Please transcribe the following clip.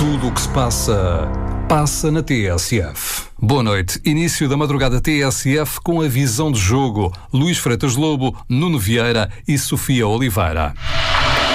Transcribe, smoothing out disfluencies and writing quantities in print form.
Tudo o que se passa, passa na TSF. Boa noite. Início da madrugada TSF com a visão de jogo. Luís Freitas Lobo, Nuno Vieira e Sofia Oliveira.